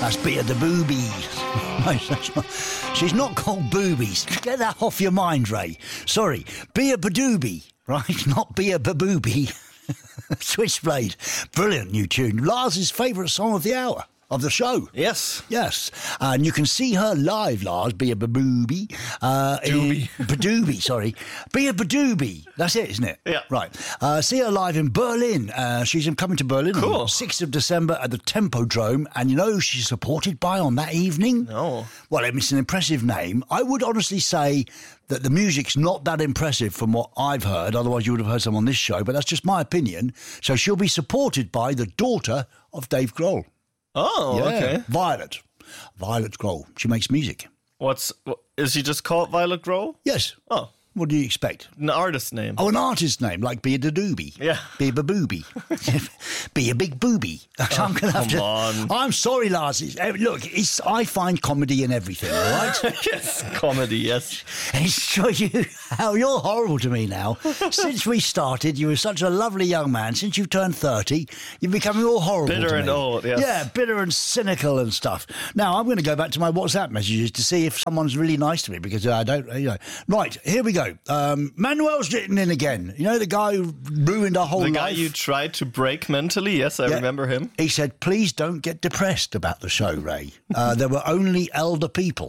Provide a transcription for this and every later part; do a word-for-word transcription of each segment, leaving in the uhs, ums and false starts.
That's Bea the Booby. No, that's not. She's not called Boobies. Get that off your mind, Ray. Sorry, Bea Badooby, right? Not Bea Babooby. Switchblade. Brilliant new tune. Lars's favourite song of the hour. Of the show. Yes. Yes. And you can see her live, Lars, Bea Babooby. Uh, Doobie. Badooby, sorry. Bea Badooby. That's it, isn't it? Yeah. Right. Uh, see her live in Berlin. Uh, she's coming to Berlin Cool. on sixth of December at the Tempodrome. And you know who she's supported by on that evening? No. Well, it's an impressive name. I would honestly say that the music's not that impressive from what I've heard. Otherwise, you would have heard some on this show. But that's just my opinion. So she'll be supported by the daughter of Dave Grohl. Oh, Yeah, okay. Violet. Violet Grohl. She makes music. What's what, is she just called Violet Grohl? Yes. Oh, What do you expect? an artist name. Oh, an artist name, like Bea the Doobie. Yeah. Bea Babooby. Be a big booby. So I'm gonna have come to. on. I'm sorry, Lars. It's, eh, look, it's, I find comedy in everything, all right? Yes, comedy, yes. It's sure you, how you're horrible to me now. Since we started, you were such a lovely young man. Since you've turned thirty, you're becoming all horrible Bitter to and me. old, yes. Yeah, bitter and cynical and stuff. Now, I'm going to go back to my WhatsApp messages to see if someone's really nice to me because I don't, you know. Right, here we go. Um, Manuel's written in again. You know, the guy who ruined our whole The life? guy you tried to break mentally, yes, I Yeah. remember him. He said, please don't get depressed about the show, Ray. Uh, there were only elder people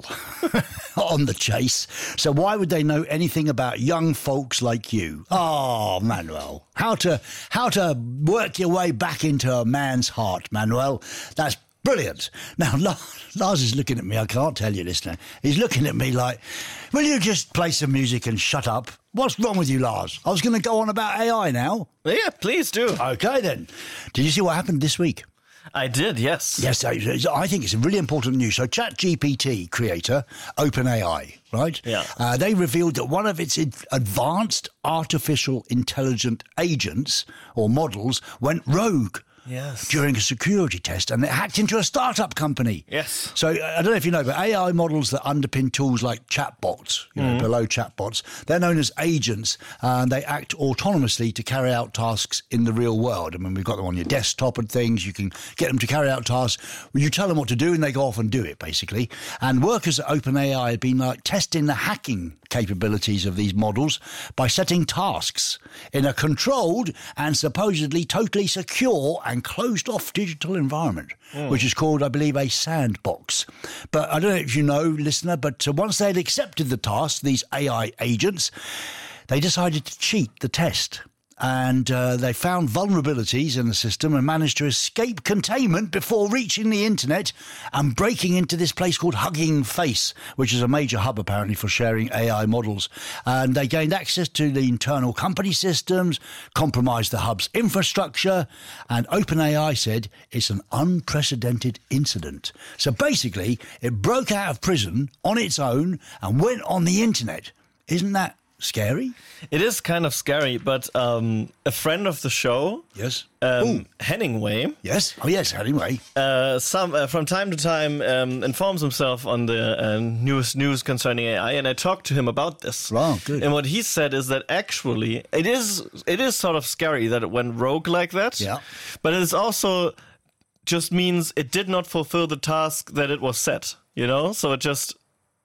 on the chase, so why would they know anything about young folks like you? Oh, Manuel. How to, how to work your way back into a man's heart, Manuel. That's brilliant. Now, Lars is looking at me. I can't tell you, listener. He's looking at me like, will you just play some music and shut up? What's wrong with you, Lars? I was going to go on about A I now. Yeah, please do. Okay, then. Did you see what happened this week? I did, yes. Yes, I I think it's a really important news. So ChatGPT creator, OpenAI, right? Yeah. Uh, they revealed that one of its advanced artificial intelligent agents or models went rogue. Yes. During a security test, and it hacked into a startup company. Yes. So I don't know if you know, but A I models that underpin tools like chatbots, you know, below chatbots, they're known as agents, and they act autonomously to carry out tasks in the real world. I mean, we've got them on your desktop and things. You can get them to carry out tasks. You tell them what to do, and they go off and do it, basically. And workers at OpenAI have been like testing the hacking capabilities of these models by setting tasks in a controlled and supposedly totally secure and closed-off digital environment, mm. which is called, I believe, a sandbox. But I don't know if you know, listener, but uh, once they'd accepted the task, these A I agents, they decided to cheat the test. And uh, they found vulnerabilities in the system and managed to escape containment before reaching the internet and breaking into this place called Hugging Face, which is a major hub apparently for sharing A I models. And they gained access to the internal company systems, compromised the hub's infrastructure, and OpenAI said it's an unprecedented incident. So basically, it broke out of prison on its own and went on the internet. Isn't that scary? It is kind of scary, but um, a friend of the show, Yes. um, Henningway, Yes. Oh, yes. Anyway. uh, some uh, from time to time um, informs himself on the uh, newest news concerning A I, and I talked to him about this. Wow, good. And what he said is that actually it is it is sort of scary that it went rogue like that. Yeah. But it is also just means it did not fulfill the task that it was set. You know, so it just.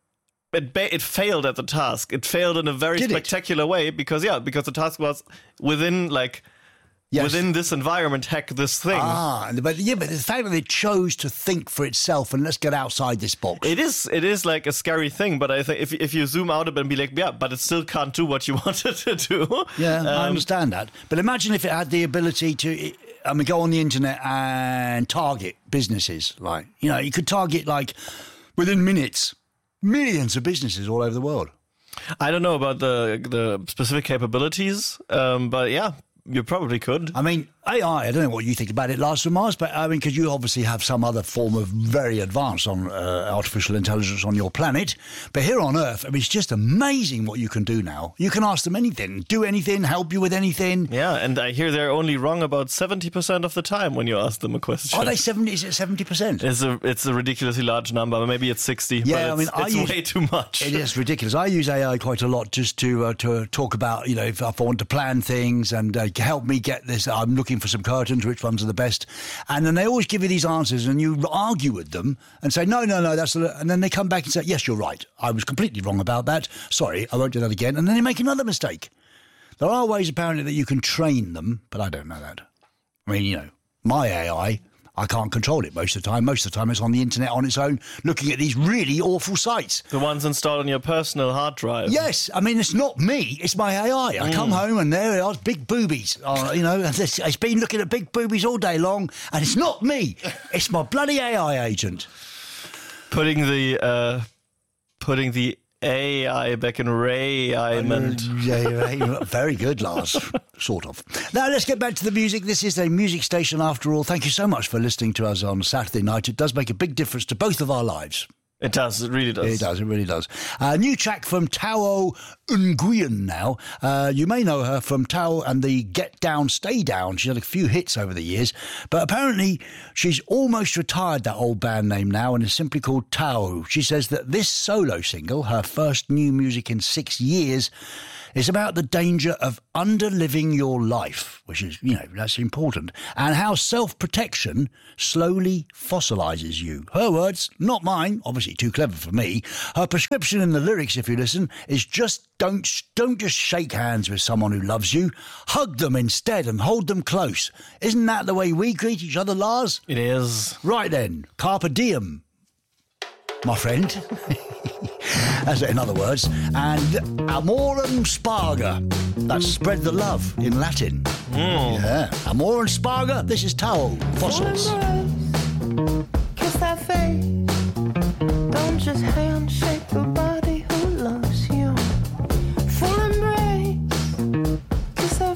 It ba- it failed at the task. It failed in a very Did it? spectacular way because yeah, because the task was within like Yes. within this environment, hack this thing. Ah, but yeah, but the fact that it chose to think for itself and let's get outside this box. It is it is like a scary thing, but I think if if you zoom out a bit and be like, yeah, but it still can't do what you wanted to do. yeah, I Um, understand that. But imagine if it had the ability to, I mean, go on the internet and target businesses. Like, you know, you could target like within minutes millions of businesses all over the world. I don't know about the the specific capabilities, um, but yeah, you probably could. I mean, A I, I don't know what you think about it, Lars from Mars, but I mean, because you obviously have some other form of very advanced on uh, artificial intelligence on your planet. But here on Earth, I mean, it's just amazing what you can do now. You can ask them anything, do anything, help you with anything. Yeah, and I hear they're only wrong about seventy percent of the time when you ask them a question. Are they seventy? Is it seventy percent? It's a it's a ridiculously large number. Maybe it's sixty. Yeah, but I mean, it's, I it's use- way too much. It is ridiculous. I use A I quite a lot just to uh, to talk about, you know, if, if I want to plan things and uh, help me get this. I'm looking looking for some curtains, which ones are the best. And then they always give you these answers and you argue with them and say, no, no, no, that's the... And then they come back and say, yes, you're right. I was completely wrong about that. Sorry, I won't do that again. And then they make another mistake. There are ways, apparently, that you can train them, but I don't know that. I mean, you know, my A I... I can't control it most of the time. Most of the time it's on the internet on its own, looking at these really awful sites. The ones installed on your personal hard drive. Yes. I mean, it's not me. It's my A I. I mm. come home and there it is, big boobies. Uh, you know, it's, it's been looking at big boobies all day long, and it's not me. It's my bloody A I agent. Putting the... Uh, putting the... A I back in Ray I meant. Very good, Lars. Sort of. Now, let's get back to the music. This is a music station after all. Thank you so much for listening to us on Saturday night. It does make a big difference to both of our lives. It does. It really does. It does. It really does. A uh, new track from Tao Nguyen now. Uh, you may know her from Tao and the Get Down, Stay Down. She's had a few hits over the years, but apparently she's almost retired that old band name now and is simply called Tao. She says that this solo single, her first new music in six years, is about the danger of underliving your life, which is, you know, that's important, and how self-protection slowly fossilises you. Her words, not mine, obviously too clever for me. Her prescription in the lyrics, if you listen, is just don't, don't just shake hands with someone who loves you. Hug them instead and hold them close. Isn't that the way we greet each other, Lars? It is. Right then, carpe diem, my friend. That's it, in other words. And amorem sparga. That's spread the love in Latin. Mm. Yeah. Amorem sparga. This is Tao. Fossils. Kiss that face. Don't just handshake the body who loves you. Full embrace. Kiss that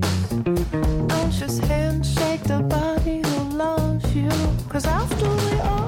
face. Don't just handshake the body who loves you. 'Cause after we all